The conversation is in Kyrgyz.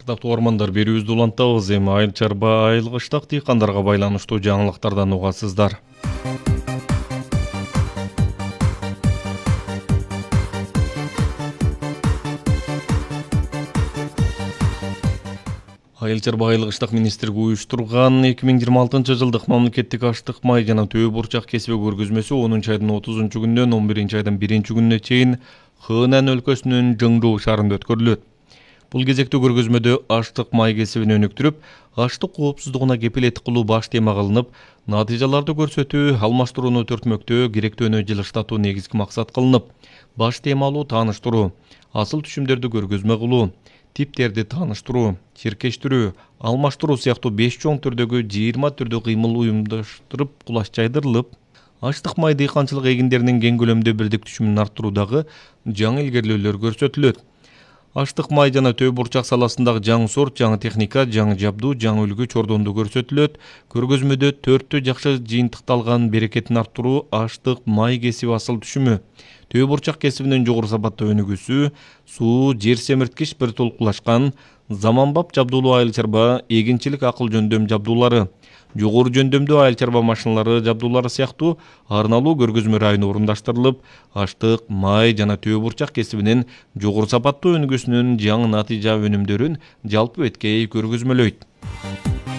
Кырдаптуу ормандар берүүбүздү улантабыз. Эми айыл чарба айыл кыштак дыйкандарга байланыштуу жаңылыктардан угасыздар. Айыл чарба айыл кыштак министрлиги уюштурган 2026 жылдык мамлекеттик аштык май жана төө бурчак кесиби көргөзмөсү 10 айдын 30 күнүнөн 11 айдын 1 күнүнө чейин Хынан өлкөсүнүн Жыңдуу шаарында өткөрүлөт. Бул кезектүү көргөзмөдө аштык май кесибин өнүктүрүп, аштык коопсуздугуна кепилеттик кылуу баш тема кылынып, натыйжаларды көрсөтүү, алмаштырууну төртмөктөө, керектөөнү жылыштатуу негизги максат кылынып, баш темалуу тааныштыруу, асыл түшүмдөрдү көргөзмө кылуу, типтерди тааныштыруу, чиркештирүү, алмаштыруу сыяктуу 5 чоң түрдөгү 20 түрдүү кыймыл уюмдаштырып кулаш жайдырылып, аштык май дыйканчылык эгиндеринин кең көлөмдө бирдик түшүмүн арттыруудагы жаңы илгерилөөлөр көрсөтүлөт. Аштык май жана төө бурчак саласындагы жаңы сорт, жаңы техника, жаңы жабдуу, жаңы үлгү чордонду көрсөтүлөт. Көргөзмөдө 4 жакшы жыйынтыкталган берекетин арттыруу, аштык май кесиби асыл түшүмү, төө бурчак кесибинин жогору сапаттуу өнүгүүсү, суу, жер семирткич бир толкулашкан, заманбап жабдуулуу айыл чарба, эгинчилик акыл жөндөм жабдуулары, жогору жөндөмдүү айыл чарба машиналары жабдуулары сыяктуу арналуу көргөзмө району орундаштырылып, аштык, май жана төө бурчак кесибинин жогору сапаттуу өнүгүүсүнүн жаңы натыйжа өнүмдөрүн жалпы беткей көргөзмөлөйт.